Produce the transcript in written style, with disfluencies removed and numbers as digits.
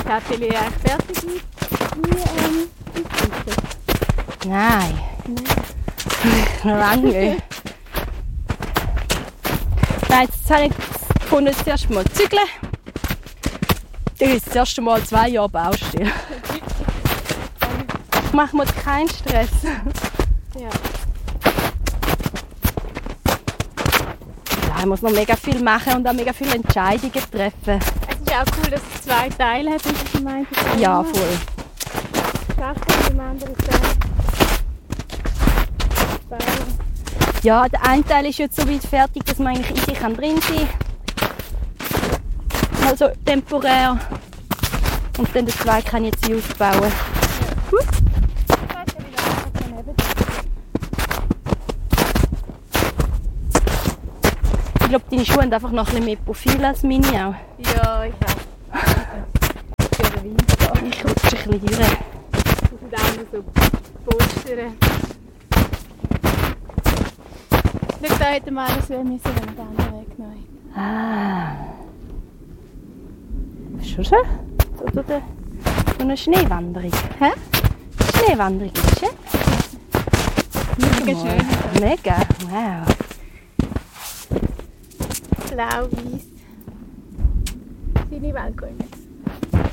das Atelier eigentlich fertig wie Nein. Noch lange nicht. Nein, jetzt habe ich gefunden, das erste Mal zügeln. Das ist das erste Mal 2 Jahre Baustelle. Ich mache mir keinen Stress. Ja. Ja, ich muss noch mega viel machen und auch mega viele Entscheidungen treffen. Es ist auch cool, dass es 2 Teile hat, wie du gemeint hast. Ja, voll. Das kann im anderen Teil. Ja, der eine Teil ist jetzt so weit fertig, dass man eigentlich easy drin sein kann. Also temporär. Und dann den zweiten kann ich jetzt ausbauen. Ich glaube, deine Schuhe haben einfach noch ein bisschen mehr Profil als meine auch. Ja, ich auch. Für den Winter. Ich rutsche ein bisschen rein. Das sind auch nur so Polster. Schau, da hätten wir alles müssen, wenn wir den anderen Weg genommen hätten. Ah. Schon schön. So eine Schneewanderung. Hä? Schneewanderung ist schön. Mega schön. Mega. Wow. Blau-weiß. Seine Welt